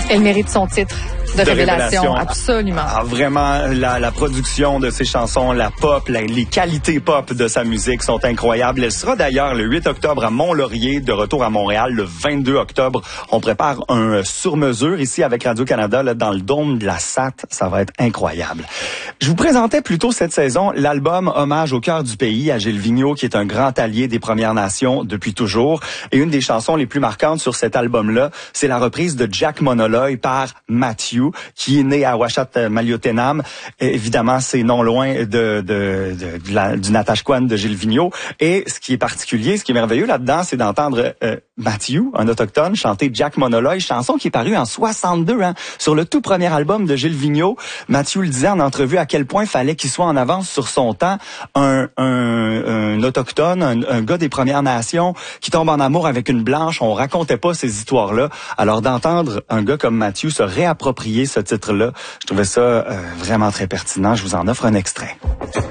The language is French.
Elle mérite son titre de révélation, absolument. Vraiment, la production de ses chansons, la pop, les qualités pop de sa musique sont incroyables. Elle sera d'ailleurs le 8 octobre à Mont-Laurier, de retour à Montréal le 22 octobre. On prépare un sur-mesure ici avec Radio-Canada là, dans le dôme de la SAT. Ça va être incroyable. Je vous présentais plus tôt cette saison l'album Hommage au cœur du pays à Gilles Vigneault, qui est un grand allié des Premières Nations depuis toujours. Et une des chansons les plus marquantes sur cet album-là, c'est la reprise de Jack Monoloy par Matthew, qui est né à Ouachat Maliotenam. Évidemment, c'est non loin du Natashquan de Gilles Vigneault. Et ce qui est particulier, ce qui est merveilleux là-dedans, c'est d'entendre Matthew, un autochtone, chanter Jack Monoloy, chanson qui est parue en 62, sur le tout premier album de Gilles Vigneault. Matthew le disait en entrevue à quel point il fallait qu'il soit en avance sur son temps. Un autochtone, un gars des Premières Nations qui tombe en amour avec une blanche, on racontait pas ces histoires-là. Alors d'entendre un gars comme Matthew se réapproprier ce titre-là, je trouvais ça vraiment très pertinent. Je vous en offre un extrait.